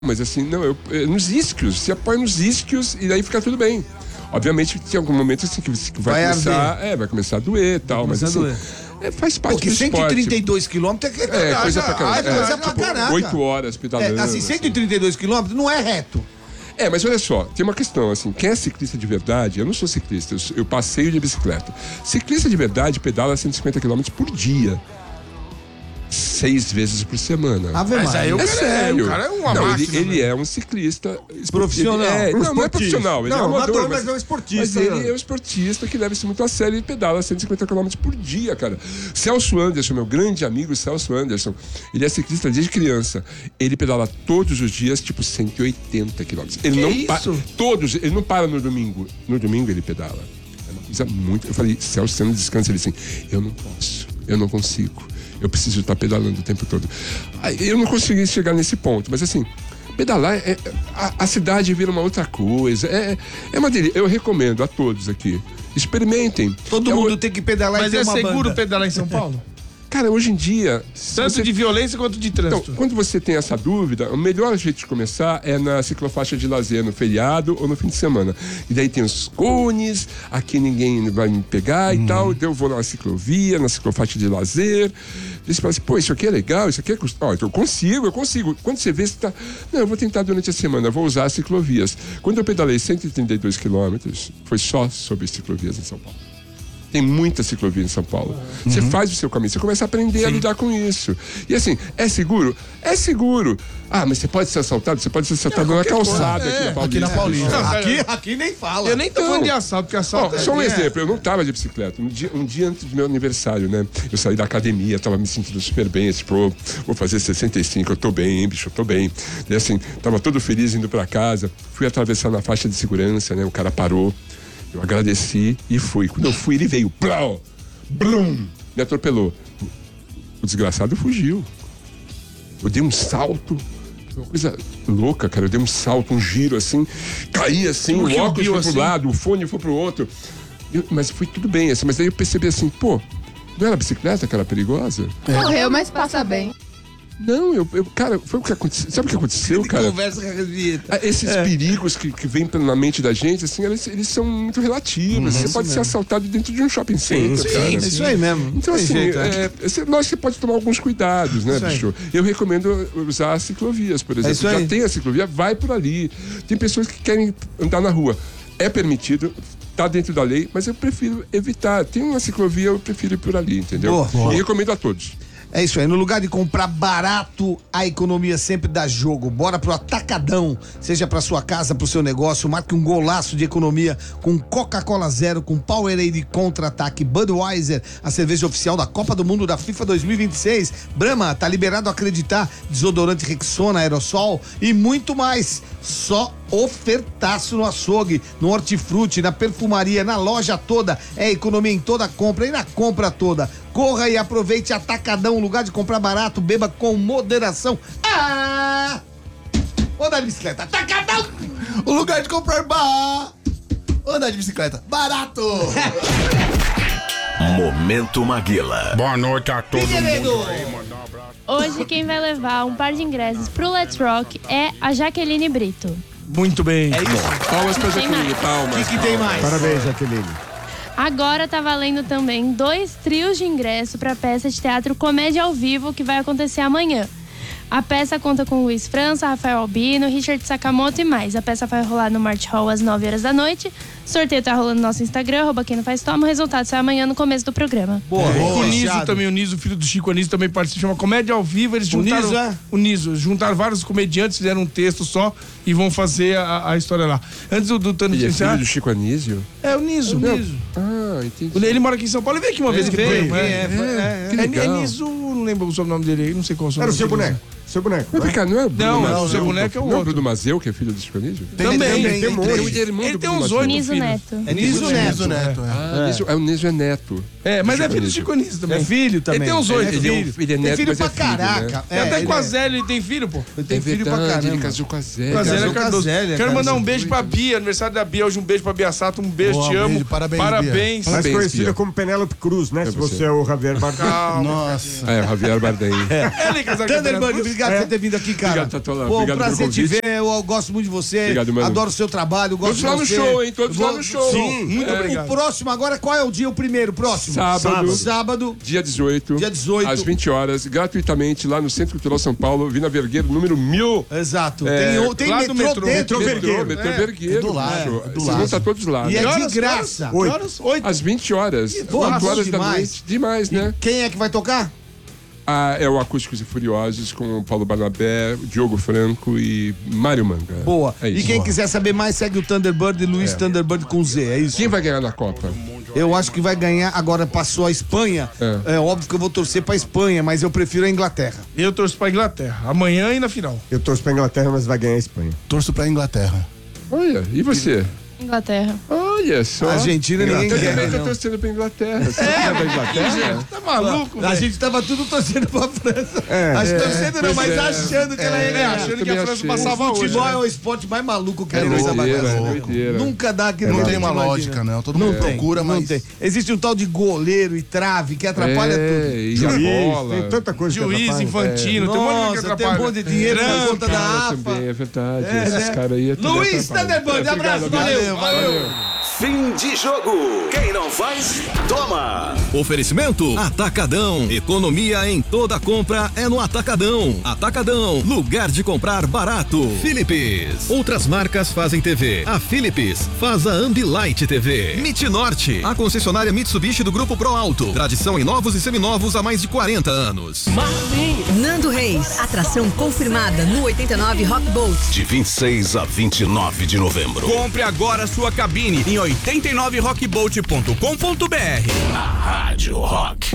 Mas assim, não, nos isquios, se apoia nos isquios e daí fica tudo bem. Obviamente tem algum momento assim que vai começar a doer e tal, mas assim, faz parte do esporte. Porque 132 quilômetros é coisa pra caralho. Coisa pra caraca. 8 horas pedalando. Assim, 132 quilômetros não é reto. Mas olha só, tem uma questão, assim, quem é ciclista de verdade, eu não sou ciclista, eu passeio de bicicleta. Ciclista de verdade pedala 150 km por dia. 6 vezes por semana. Mas aí é sério. O cara é uma máquina. Ele é um ciclista profissional. Não é profissional. Ele é amador, mas não é esportista. Mas ele é um esportista que leva isso muito a sério. Ele pedala 150 km por dia, cara. Celso Anderson, meu grande amigo Celso Anderson, ele é ciclista desde criança. Ele pedala todos os dias, tipo 180 km. Ele não para. Todos. Ele não para no domingo. No domingo ele pedala. É uma coisa muito. Eu falei, Celso, você não descansa? Ele assim, eu não posso. Eu não consigo. Eu preciso estar pedalando o tempo todo. Eu não consegui chegar nesse ponto, mas assim, pedalar, a cidade vira uma outra coisa. É uma delícia. Eu recomendo a todos aqui. Experimentem. Todo mundo tem que pedalar. Mas e ter é uma seguro banda. pedalar em São Paulo? Cara, hoje em dia... Tanto de violência quanto de trânsito. Então, quando você tem essa dúvida, o melhor jeito de começar é na ciclofaixa de lazer, no feriado ou no fim de semana. E daí tem os cones, aqui ninguém vai me pegar e tal. Então eu vou na ciclovia, na ciclofaixa de lazer. E você fala assim, pô, isso aqui é legal, isso aqui é... Ó, então eu consigo. Quando você vê, você tá... Não, eu vou tentar durante a semana, eu vou usar as ciclovias. Quando eu pedalei 132 quilômetros, foi só sobre ciclovias em São Paulo. Tem muita ciclovia em São Paulo. Você faz o seu caminho, você começa a aprender a lidar com isso. E assim, é seguro? É seguro. Mas você pode ser assaltado? Você pode ser assaltado na calçada aqui na Paulista. Aqui nem fala. Eu nem tô falando de assalto, porque assalto... Só um exemplo, eu não tava de bicicleta. Um dia antes do meu aniversário, né? Eu saí da academia, tava me sentindo super bem. Tipo, vou fazer 65, eu tô bem, hein, bicho, eu tô bem. E assim, tava todo feliz indo pra casa. Fui atravessar na faixa de segurança, né? O cara parou. Eu agradeci e fui. Quando eu fui, ele veio. Plau! Blum! Me atropelou. O desgraçado fugiu. Eu dei um salto. Uma coisa louca, cara. Eu dei um salto, um giro assim. Caí assim, o óculos foi pro lado, o fone foi pro outro. Mas foi tudo bem, assim. Mas aí eu percebi assim, pô, não era a bicicleta que era perigosa? Morreu, mas passa bem. Não, cara, foi o que aconteceu. Sabe o que aconteceu, cara? Conversa com a Rosita. Esses perigos que vêm na mente da gente, assim, eles são muito relativos. Você pode ser assaltado dentro de um shopping center, cara. É isso aí mesmo. Então, assim, você pode tomar alguns cuidados, né, bicho? Eu recomendo usar as ciclovias, por exemplo. Já tem a ciclovia, vai por ali. Tem pessoas que querem andar na rua. É permitido, tá dentro da lei, mas eu prefiro evitar. Tem uma ciclovia, eu prefiro ir por ali, entendeu? E recomendo a todos. É isso aí, no lugar de comprar barato, a economia sempre dá jogo. Bora pro Atacadão, seja pra sua casa, pro seu negócio, marque um golaço de economia com Coca-Cola Zero, com Powerade Contra-Ataque, Budweiser, a cerveja oficial da Copa do Mundo da FIFA 2026. Brahma, tá liberado a acreditar, desodorante Rexona, aerossol e muito mais. Só ofertaço no açougue, no hortifruti, na perfumaria, na loja toda. É economia em toda compra e na compra toda. Corra e aproveite Atacadão, lugar de comprar barato, beba com moderação. Andar de bicicleta, Atacadão! O lugar de comprar andar de bicicleta, barato! Momento Maguila. Boa noite a todos. Hoje quem vai levar um par de ingressos pro Let's Rock é a Jaqueline Brito. Muito bem. É isso? Palmas pra Jaqueline, palmas. O que tem mais? Parabéns, Jaqueline. Agora tá valendo também 2 trios de ingresso para a peça de teatro Comédia ao Vivo, que vai acontecer amanhã. A peça conta com Luiz França, Rafael Albino, Richard Sakamoto e mais. A peça vai rolar no Mart Hall às 9 horas da noite. O sorteio tá rolando no nosso Instagram, @quem não faz toma. O resultado sai amanhã no começo do programa. O Niso também, o Niso, filho do Chico Anísio, também participa. Chama Comédia ao Vivo. Eles juntaram o Niso, juntaram vários comediantes, fizeram um texto só e vão fazer a história lá. Antes do Tano Ele é filho do Chico Anísio? É, o Niso. Entendi. Ele mora aqui em São Paulo. Ele veio aqui uma vez que veio. É Niso, não lembro o sobrenome dele, não sei qual é o sobrenome. Era o seu boneco. Seu boneco. Não é o Bruno Mazeu? Não, o seu boneco é o outro. Não é o Bruno Mazeu, que é filho do Chico Anísio? Também. Ele tem uns 8 Niso filhos. Neto. É Niso Neto. O Niso é neto. Mas é filho do Chico Anísio também. É filho também. Ele tem uns 8 Ele filhos. é neto, Tem filho mas pra é filho, caraca. né? Até com a Zélia ele tem filho, pô. Ele tem filho pra caramba. Ele casou com a Zélia. Com a Zélia casou com a Cardoso. Zélia, Quero cara, mandar um isso é beijo pra Bia, aniversário da Bia. Hoje um beijo pra Bia Sato, um beijo, Boa, te amo. beijo, parabéns, Parabéns. Mais Parabéns, conhecida Bia. como Penélope Cruz, né? Se você é o Javier Bardem. Calma. Nossa. É, Javier Bardem. Thunderbird, obrigado por você ter vindo aqui, cara. Obrigado, Tatola. Pô, Obrigado prazer pelo te convite. ver, eu gosto muito de você. Obrigado, mano. Adoro o seu trabalho, gosto Todos lá de no você. show, hein? Todos lá no show. Sim, muito obrigado. O próximo agora, qual é o dia? O primeiro, próximo? Sábado. Dia 18. Dia 18. Às 20 horas, gratuitamente, lá no Centro Cultural São Paulo, Vina Vergueiro, número 1000. Exato. Tem lá do metrô dentro. Metrô Vergueiro. do lado, Vocês vão estar todos lá. E né? é de graça. 8. Às 20 horas. Pô, 8 horas da demais. noite. Demais, né? Quem é que vai tocar? É o Acústicos e Furiosos com o Paulo Barnabé, Diogo Franco e Mário Manga. Boa. É E isso. quem quiser saber mais, segue o Thunderbird, Luiz Thunderbird com Z, é isso? Quem vai ganhar na Copa? Eu acho que vai ganhar, agora passou a Espanha. É óbvio que eu vou torcer pra Espanha, mas eu prefiro a Inglaterra. Eu torço pra Inglaterra. Amanhã e na final. Eu torço pra Inglaterra, mas vai ganhar a Espanha. Torço pra Inglaterra. Olha, e você? Inglaterra. Olha só. A Argentina ninguém Eu quer. também tô não. torcendo pra Inglaterra. Você é da Inglaterra? Tá maluco, A velho? gente tava tudo torcendo pra França. Torcendo não, pois mas é. achando que ela ia Achando que a França achei. passava hoje. Futebol né? é o esporte mais maluco que É tem nessa doideira, bagaça. é doideira. Nunca dá aquilo. Não que a tem gente uma imagina. lógica, não. Todo mundo procura, Não mas... tem. Existe um tal de goleiro e trave que atrapalha tudo. E a bola. Tem tanta coisa que Juiz, atrapalha. Infantino, tem um monte de gente que Nossa, tem um atrapalha. monte de dinheiro por conta da Cara, AFA. também, é verdade. É, Esses né? caras aí... Luiz Thunderbird, abraço, valeu. Fim de jogo. Quem não faz, toma. Oferecimento Atacadão. Economia em toda compra é no Atacadão. Atacadão, lugar de comprar barato. Philips. Outras marcas fazem TV. A Philips faz a Ambilight TV. MIT Norte, a concessionária Mitsubishi do Grupo Pro Alto. Tradição em novos e seminovos há mais de 40 anos. Nando Reis, atração confirmada no 89 Rock Boat. De 26 a 29 de novembro. Compre agora sua cabine em 89rockboat.com.br. Rádio Rock.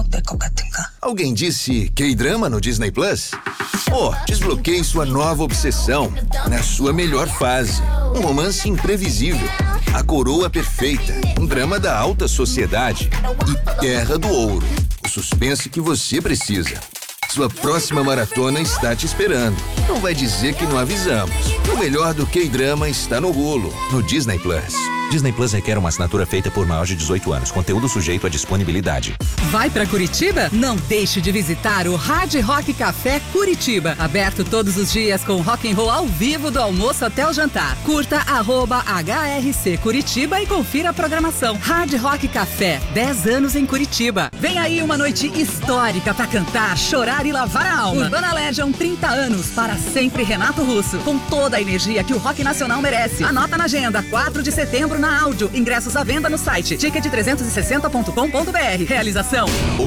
Alguém disse K-drama no Disney Plus? Desbloqueie sua nova obsessão na sua melhor fase. Um romance imprevisível, a coroa perfeita, um drama da alta sociedade e Terra do Ouro. O suspense que você precisa. Sua próxima maratona está te esperando. Não vai dizer que não avisamos. O melhor do K-drama está no rolo, no Disney Plus. Disney Plus requer uma assinatura feita por maior de 18 anos. Conteúdo sujeito à disponibilidade. Vai pra Curitiba? Não deixe de visitar o Hard Rock Café Curitiba. Aberto todos os dias com rock and roll ao vivo do almoço até o jantar. Curta @HRC Curitiba e confira a programação. Hard Rock Café, 10 anos em Curitiba. Vem aí uma noite histórica pra cantar, chorar e lavar a alma. Urbana Legend, 30 anos, para sempre Renato Russo. Com toda a energia que o rock nacional merece. Anota na agenda, 4 de setembro na Áudio. Ingressos à venda no site ticket360.com.br. Realização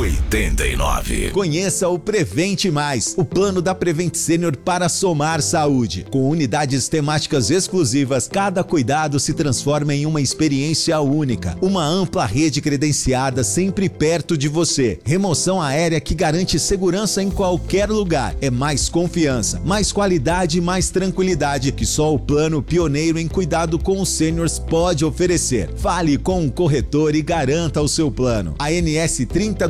89. Conheça o Prevente Mais, o plano da Prevent Senior para somar saúde. Com unidades temáticas exclusivas, cada cuidado se transforma em uma experiência única. Uma ampla rede credenciada sempre perto de você. Remoção aérea que garante segurança em qualquer lugar. É mais confiança, mais qualidade e mais tranquilidade que só o plano pioneiro em cuidado com os sêniors pode oferecer. Fale com um corretor e garanta o seu plano. ANS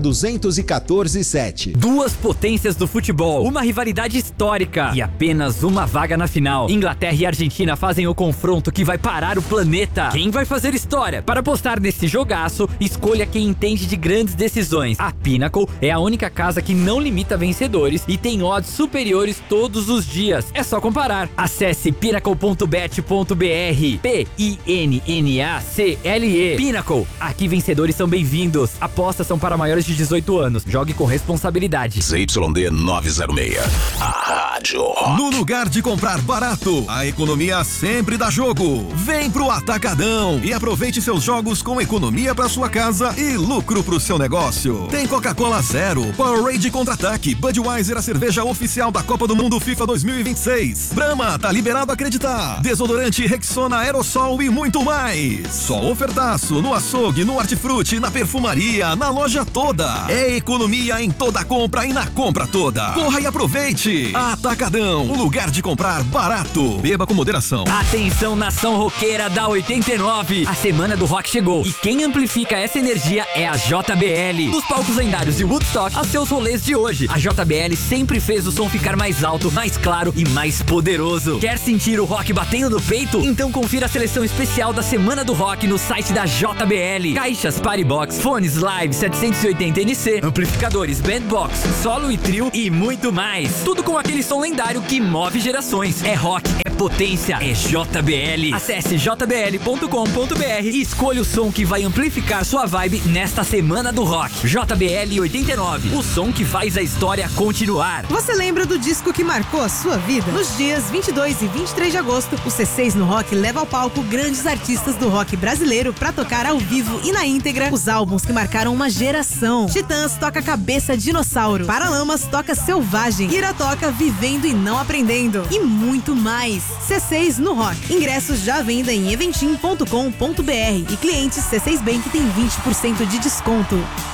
30.214.7. Duas potências do futebol, uma rivalidade histórica e apenas uma vaga na final. Inglaterra e Argentina fazem o confronto que vai parar o planeta. Quem vai fazer história? Para apostar nesse jogaço, escolha quem entende de grandes decisões. A Pinnacle é a única casa que não limita vencedores e tem odds superiores todos os dias. É só comparar. Acesse pinnacle.bet.br. PINNACLE. Pinnacle. Aqui vencedores são bem-vindos. Apostas são para maiores de 18 anos. Jogue com responsabilidade. ZYD 906. A Rádio Rock. No lugar de comprar barato, a economia sempre dá jogo. Vem pro Atacadão e aproveite seus jogos com economia para sua casa e lucro pro seu negócio. Tem Coca-Cola Zero, Powerade Contra-Ataque, Budweiser, a cerveja oficial da Copa do Mundo FIFA 2026. Brahma, tá liberado a acreditar. Desodorante Rexona Aerosol e muito mais. Só ofertaço no açougue, no hortifruti, na perfumaria, na loja toda. É economia em toda compra e na compra toda. Corra e aproveite. Atacadão, o lugar de comprar barato. Beba com moderação. Atenção, nação roqueira da 89. A semana do rock chegou e quem amplifica essa energia é a JBL. Dos palcos lendários de Woodstock aos seus rolês de hoje, a JBL sempre fez o som ficar mais alto, mais claro e mais poderoso. Quer sentir o rock batendo no peito? Então confira a seleção especial da semana Semana do Rock no site da JBL. Caixas Party Box, fones Live 780NC, amplificadores Bandbox, solo e trio e muito mais. Tudo com aquele som lendário que move gerações. É rock, é potência, é JBL. Acesse jbl.com.br e escolha o som que vai amplificar sua vibe nesta Semana do Rock. JBL 89, o som que faz a história continuar. Você lembra do disco que marcou a sua vida? Nos dias 22 e 23 de agosto, o C6 no Rock leva ao palco grandes artistas do rock brasileiro pra tocar ao vivo e na íntegra os álbuns que marcaram uma geração. Titãs toca Cabeça Dinossauro, Paralamas toca Selvagem, Ira toca Vivendo e Não Aprendendo e muito mais. C6 no Rock. Ingressos já à venda em eventim.com.br e clientes C6 Bank tem 20% de desconto.